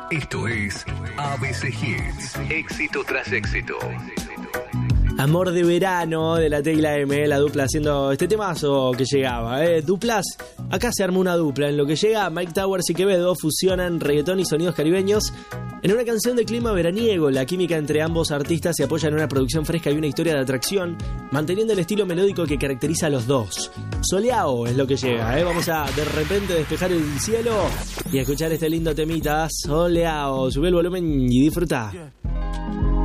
Esto es ABC Hits. Éxito tras éxito. Amor de verano de la Tecla M, la dupla haciendo este temazo que llegaba, Duplas, acá se armó una dupla. En lo que llega, Mike Towers y Quevedo fusionan reggaetón y sonidos caribeños en una canción de clima veraniego. La química entre ambos artistas se apoya en una producción fresca y una historia de atracción, manteniendo el estilo melódico que caracteriza a los dos. Soleado es lo que llega, Vamos a de repente despejar el cielo y escuchar este lindo temita. Soleado, sube el volumen y disfruta.